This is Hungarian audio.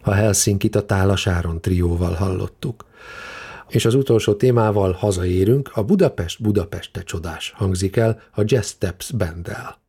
A Helsinkit a Tálas Áron trióval hallottuk. És az utolsó témával hazaérünk, a Budapest, Budapest te csodás hangzik el a Jazz Steps Banddel.